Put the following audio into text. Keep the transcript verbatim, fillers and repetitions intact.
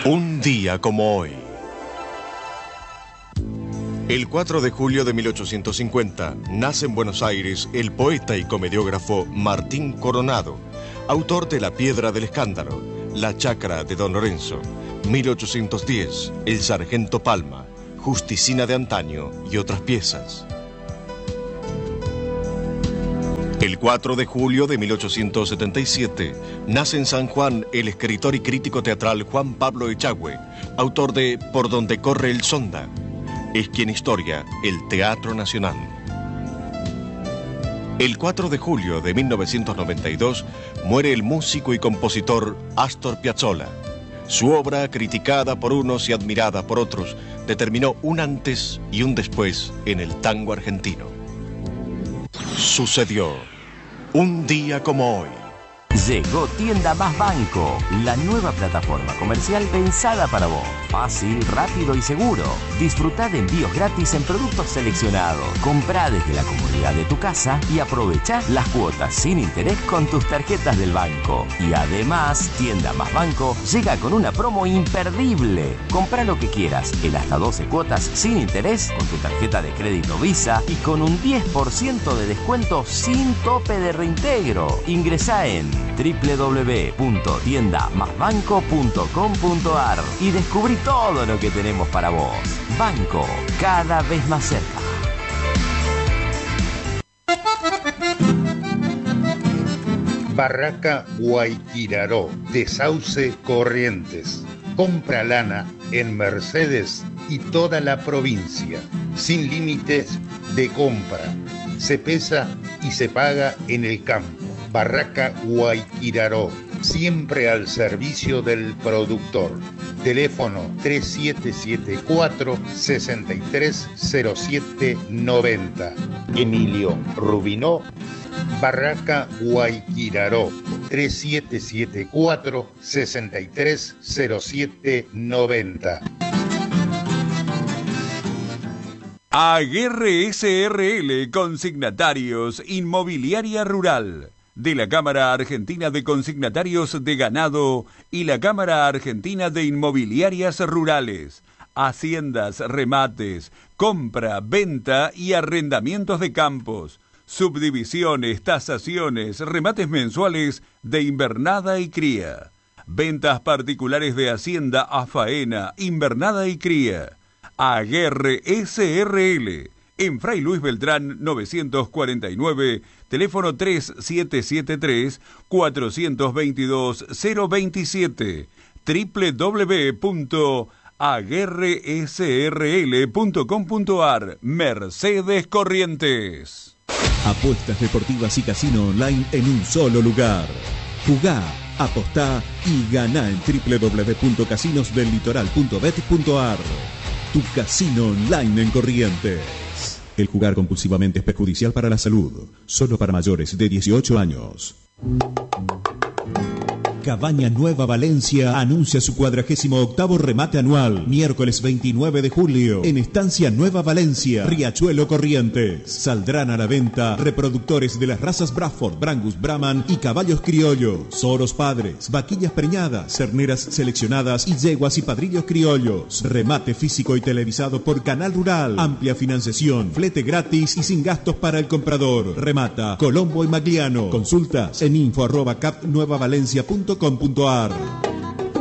Un día como hoy. El cuatro de julio de mil ochocientos cincuenta nace en Buenos Aires el poeta y comediógrafo Martín Coronado, autor de La Piedra del Escándalo, La Chacra de Don Lorenzo, mil ochocientos diez, El Sargento Palma, Justicina de Antaño y otras piezas. El cuatro de julio de mil ochocientos setenta y siete nace en San Juan el escritor y crítico teatral Juan Pablo Echagüe, autor de Por donde corre el Sonda. Es quien historia el Teatro Nacional. El cuatro de julio de mil novecientos noventa y dos muere el músico y compositor Astor Piazzolla. Su obra, criticada por unos y admirada por otros, determinó un antes y un después en el tango argentino. Sucedió un día como hoy. Llegó Tienda Más Banco, la nueva plataforma comercial pensada para vos. Fácil, rápido y seguro. Disfrutá de envíos gratis en productos seleccionados. Comprá desde la comodidad de tu casa y aprovechá las cuotas sin interés con tus tarjetas del banco. Y además, Tienda Más Banco llega con una promo imperdible. Comprá lo que quieras en hasta doce cuotas sin interés con tu tarjeta de crédito Visa y con un diez por ciento de descuento sin tope de reintegro. Ingresá en doble u doble u doble u punto tienda más banco punto com punto a r y descubrí todo lo que tenemos para vos. Banco, cada vez más cerca. Barraca Guayquiraró, de Sauce Corrientes. Compra lana en Mercedes y toda la provincia, sin límites de compra. Se pesa y se paga en el campo. Barraca Guayquiraró, siempre al servicio del productor. Teléfono tres siete siete cuatro, seis tres cero siete nueve cero. Emilio Rubinó, Barraca Guayquiraró, tres siete siete cuatro, seis tres cero siete nueve cero. Aguerre S R L Consignatarios Inmobiliaria Rural, de la Cámara Argentina de Consignatarios de Ganado y la Cámara Argentina de Inmobiliarias Rurales, haciendas, remates, compra, venta y arrendamientos de campos, subdivisiones, tasaciones, remates mensuales de invernada y cría, ventas particulares de hacienda a faena, invernada y cría. Aguerre S R L, en Fray Luis Beltrán novecientos cuarenta y nueve, teléfono tres siete siete tres, cuatro dos dos, cero dos siete, doble u doble u doble u punto aguerre s r l punto com punto a r. Mercedes Corrientes. Apuestas deportivas y casino online en un solo lugar. Jugá, apostá y ganá en doble u doble u doble u punto casinos del litoral punto bet punto a r. Tu casino online en Corrientes. El jugar compulsivamente es perjudicial para la salud. Solo para mayores de dieciocho años. Cabaña Nueva Valencia anuncia su cuadragésimo octavo remate anual, miércoles veintinueve de julio, en Estancia Nueva Valencia, Riachuelo Corrientes. Saldrán a la venta reproductores de las razas Bradford, Brangus, Brahman y caballos criollos, oros padres, vaquillas preñadas, terneras seleccionadas y yeguas y padrillos criollos. Remate físico y televisado por Canal Rural. Amplia financiación, flete gratis y sin gastos para el comprador. Remata Colombo y Magliano. Consultas en info arroba cap nueva valencia punto com punto a r.